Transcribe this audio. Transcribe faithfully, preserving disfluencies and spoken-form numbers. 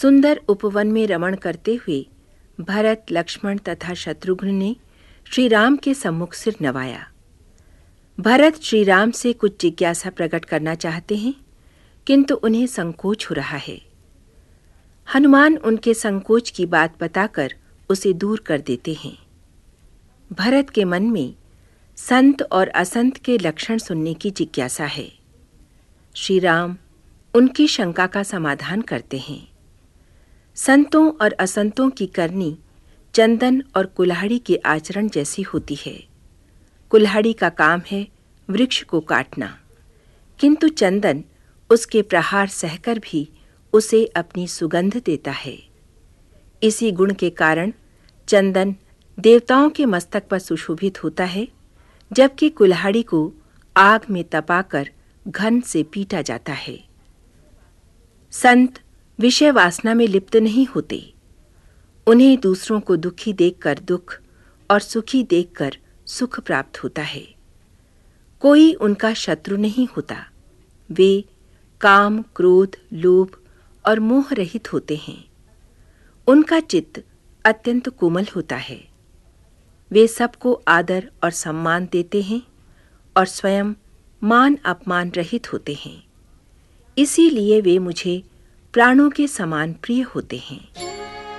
सुंदर उपवन में रमण करते हुए भरत, लक्ष्मण तथा शत्रुघ्न ने श्री राम के सम्मुख सिर नवाया। भरत श्री राम से कुछ जिज्ञासा प्रकट करना चाहते हैं, किंतु उन्हें संकोच हो रहा है। हनुमान उनके संकोच की बात बताकर उसे दूर कर देते हैं। भरत के मन में संत और असंत के लक्षण सुनने की जिज्ञासा है। श्री राम उनकी शंका का समाधान करते हैं। संतों और असंतों की करनी चंदन और कुल्हाड़ी के आचरण जैसी होती है। कुल्हाड़ी का काम है वृक्ष को काटना, किंतु चंदन उसके प्रहार सहकर भी उसे अपनी सुगंध देता है। इसी गुण के कारण चंदन देवताओं के मस्तक पर सुशोभित होता है, जबकि कुल्हाड़ी को आग में तपाकर घन से पीटा जाता है। संत विषय वासना में लिप्त नहीं होते। उन्हें दूसरों को दुखी देखकर दुख और सुखी देखकर सुख प्राप्त होता है। कोई उनका शत्रु नहीं होता। वे काम, क्रोध, लोभ और मोह रहित होते हैं। उनका चित्त अत्यंत कोमल होता है। वे सबको आदर और सम्मान देते हैं और स्वयं मान अपमान रहित होते हैं। इसीलिए वे मुझे प्राणों के समान प्रिय होते हैं।